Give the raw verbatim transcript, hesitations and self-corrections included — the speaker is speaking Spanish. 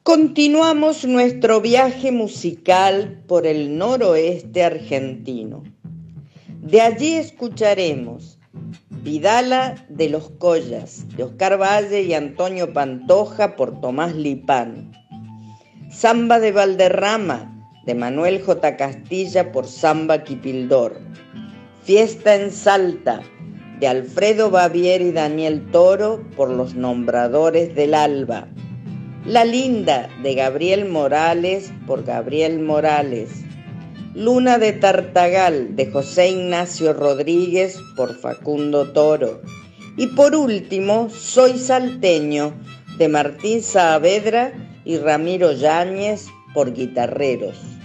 Continuamos nuestro viaje musical por el noroeste argentino. De allí escucharemos Vidala de los Collas, de Oscar Valle y Antonio Pantoja por Tomás Lipán. Samba de Valderrama, de Manuel J. Castilla por Samba Quipildor. Fiesta en Salta, de Alfredo Bavier y Daniel Toro por Los Nombradores del Alba. La Linda, de Gabriel Morales por Gabriel Morales. Luna de Tartagal, de José Ignacio Rodríguez por Facundo Toro. Y por último, Soy Salteño, de Martín Saavedra y Ramiro Yáñez por Guitarreros.